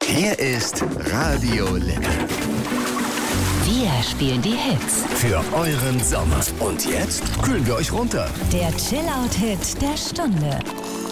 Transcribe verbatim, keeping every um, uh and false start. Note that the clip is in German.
Hier ist Radio Lenne. Wir spielen die Hits Für euren Sommer. Und jetzt kühlen wir euch runter. Der Chill-Out-Hit der Stunde.